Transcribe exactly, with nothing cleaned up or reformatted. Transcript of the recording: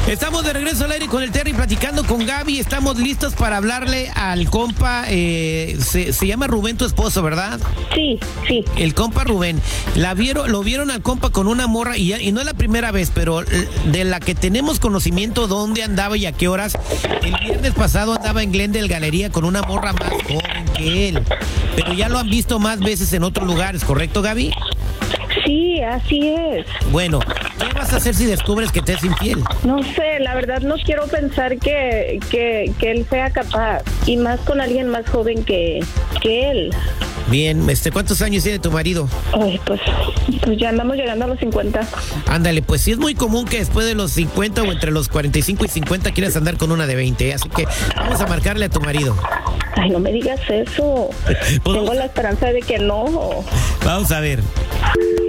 Estamos de regreso al aire con el Terry platicando con Gaby. Estamos listos para hablarle al compa. Eh, se, se llama Rubén, tu esposo, ¿verdad? Sí, sí. El compa Rubén. La vieron, lo vieron al compa con una morra y, y no es la primera vez, pero de la que tenemos conocimiento dónde andaba y a qué horas. El viernes pasado andaba en Glendale Galería con una morra más joven que él. Pero ya lo han visto más veces en otros lugares, ¿correcto, Gaby? Sí, así es. Bueno, ¿qué vas a hacer si descubres que te es infiel? No sé, la verdad no quiero pensar que, que, que él sea capaz. Y más con alguien más joven que, que él. Bien, este, ¿cuántos años tiene tu marido? Ay, pues, pues ya andamos llegando a los cincuenta. Ándale, pues sí es muy común que después de los cincuenta o entre los cuarenta y cinco y cincuenta quieras andar con una de veinte, ¿eh? Así que vamos a marcarle a tu marido. Ay, no me digas eso. Pues, Tengo la esperanza de que no. Vamos a ver.